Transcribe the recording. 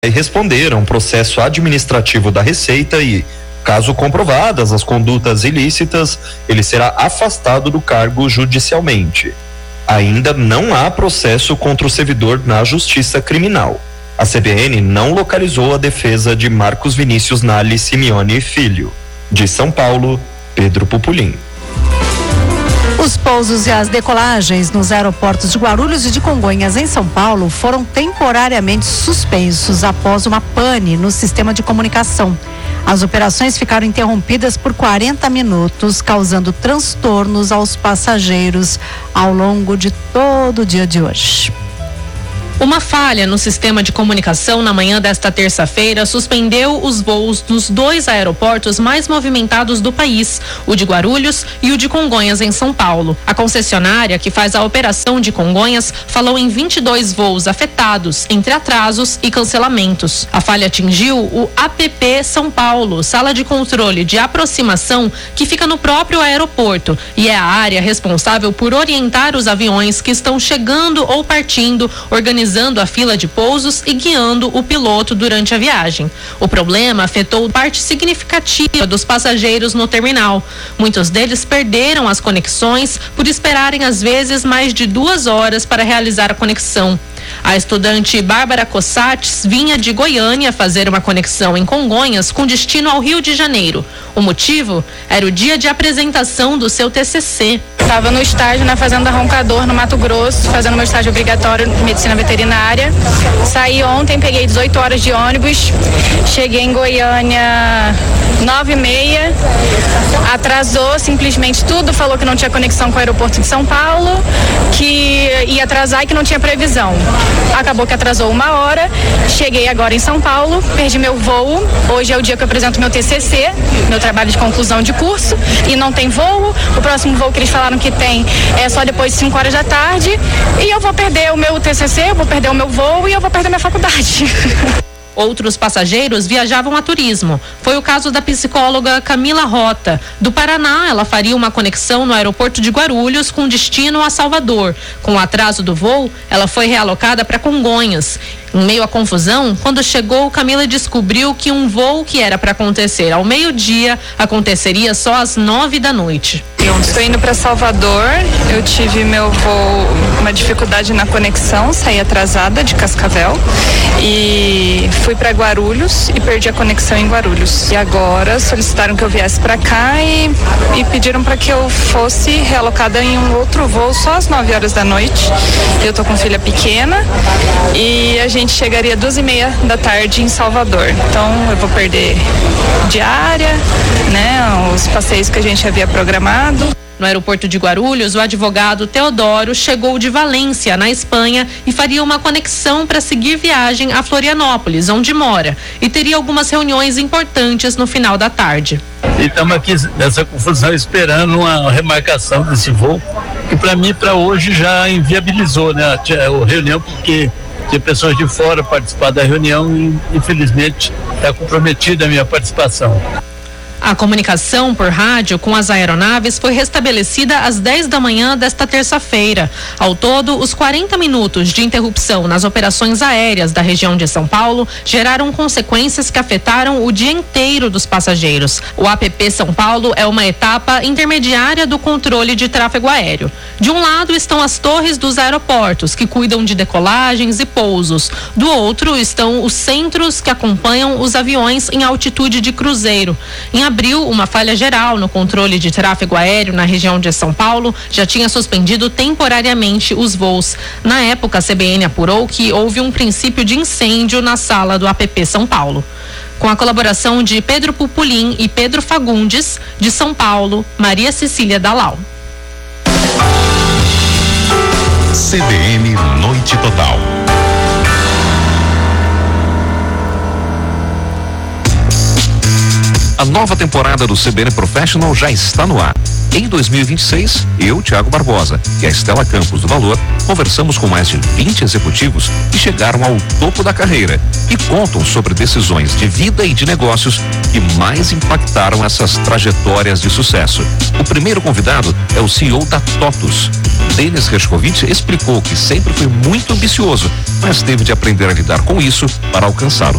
responder a um processo administrativo da Receita e, caso comprovadas as condutas ilícitas, ele será afastado do cargo judicialmente. Ainda não há processo contra o servidor na Justiça Criminal. A CBN não localizou a defesa de Marcos Vinícius Nali Simeone Filho. De São Paulo, Pedro Pupulim. Os pousos e as decolagens nos aeroportos de Guarulhos e de Congonhas, em São Paulo, foram temporariamente suspensos após uma pane no sistema de comunicação. As operações ficaram interrompidas por 40 minutos, causando transtornos aos passageiros ao longo de todo o dia de hoje. Uma falha no sistema de comunicação na manhã desta terça-feira suspendeu os voos dos 2 aeroportos mais movimentados do país, o de Guarulhos e o de Congonhas, em São Paulo. A concessionária que faz a operação de Congonhas falou em 22 voos afetados, entre atrasos e cancelamentos. A falha atingiu o APP São Paulo, sala de controle de aproximação que fica no próprio aeroporto e é a área responsável por orientar os aviões que estão chegando ou partindo, organizando a fila de pousos e guiando o piloto durante a viagem. O problema afetou parte significativa dos passageiros no terminal. Muitos deles perderam as conexões por esperarem às vezes mais de 2 horas para realizar a conexão. A estudante Bárbara Cossates vinha de Goiânia fazer uma conexão em Congonhas com destino ao Rio de Janeiro. O motivo era o dia de apresentação do seu TCC. Estava no estágio na Fazenda Roncador, no Mato Grosso, fazendo meu estágio obrigatório em medicina veterinária. Saí ontem, peguei 18 horas de ônibus, cheguei em Goiânia 9h30, atrasou simplesmente tudo, falou que não tinha conexão com o aeroporto de São Paulo, que ia atrasar e que não tinha previsão. Acabou que atrasou 1 hora, cheguei agora em São Paulo, perdi meu voo. Hoje é o dia que eu apresento meu TCC, meu trabalho de conclusão de curso, e não tem voo. O próximo voo que eles falaram que tem é só depois de 5 horas da tarde, e eu vou perder o meu TCC, eu vou perder o meu voo e eu vou perder minha faculdade. Outros passageiros viajavam a turismo. Foi o caso da psicóloga Camila Rota. Do Paraná, ela faria uma conexão no aeroporto de Guarulhos com destino a Salvador. Com o atraso do voo, ela foi realocada para Congonhas. Em meio à confusão, quando chegou, Camila descobriu que um voo que era para acontecer ao meio-dia aconteceria só às 9 da noite. Estou indo para Salvador, eu tive meu voo, uma dificuldade na conexão, saí atrasada de Cascavel e fui para Guarulhos e perdi a conexão em Guarulhos. E agora solicitaram que eu viesse para cá e pediram para que eu fosse realocada em um outro voo só às 9 horas da noite. Eu tô com filha pequena e a gente chegaria 2h30 da tarde em Salvador. Então eu vou perder diária, né, os passeios que a gente havia programado. No aeroporto de Guarulhos, o advogado Teodoro chegou de Valência, na Espanha, e faria uma conexão para seguir viagem a Florianópolis, onde mora, e teria algumas reuniões importantes no final da tarde. E estamos aqui nessa confusão esperando uma remarcação desse voo, que para mim, para hoje, já inviabilizou, né, a reunião, porque tinha pessoas de fora participar da reunião e, infelizmente, está comprometida a minha participação. A comunicação por rádio com as aeronaves foi restabelecida às 10 da manhã desta terça-feira. Ao todo, os 40 minutos de interrupção nas operações aéreas da região de São Paulo geraram consequências que afetaram o dia inteiro dos passageiros. O APP São Paulo é uma etapa intermediária do controle de tráfego aéreo. De um lado estão as torres dos aeroportos, que cuidam de decolagens e pousos. Do outro estão os centros que acompanham os aviões em altitude de cruzeiro. Em abril, uma falha geral no controle de tráfego aéreo na região de São Paulo já tinha suspendido temporariamente os voos. Na época, a CBN apurou que houve um princípio de incêndio na sala do APP São Paulo. Com a colaboração de Pedro Pupulim e Pedro Fagundes, de São Paulo, Maria Cecília Dalal. CBN Noite Total. A nova temporada do CBN Professional já está no ar. Em 2026, eu, Thiago Barbosa, e a Estela Campos do Valor, conversamos com mais de 20 executivos que chegaram ao topo da carreira e contam sobre decisões de vida e de negócios que mais impactaram essas trajetórias de sucesso. O primeiro convidado é o CEO da TOTUS. Denis Hershkovich explicou que sempre foi muito ambicioso, mas teve de aprender a lidar com isso para alcançar os